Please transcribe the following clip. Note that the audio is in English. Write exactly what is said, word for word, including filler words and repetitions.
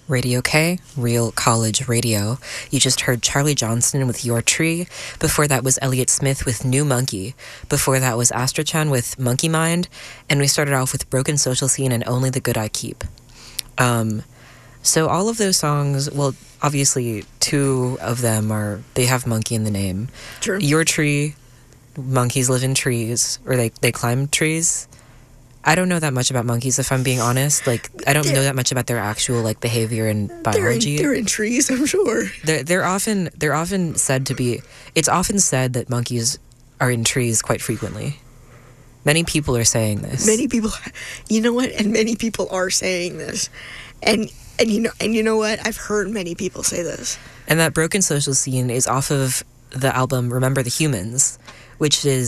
Radio K, Real College Radio. You just heard Charlie Johnston with Your Tree. Before that was Elliott Smith with New Monkey. Before that was Astrachan with Monkey Mind. And we started off with Broken Social Scene and Only the Good I Keep. Um, so all of those songs, well, obviously two of them are, they have monkey in the name. True. Your Tree, monkeys live in trees, or they, they climb trees. I don't know that much about monkeys, if I'm being honest. Like, I don't they're, know that much about their actual, like, behavior and biology. They're in, they're in trees, I'm sure. They're, they're often they're often said to be... It's often said that monkeys are in trees quite frequently. Many people are saying this. Many people... You know what? And many people are saying this. And and you know and you know what? I've heard many people say this. And that Broken Social Scene is off of the album Remember the Humans, which is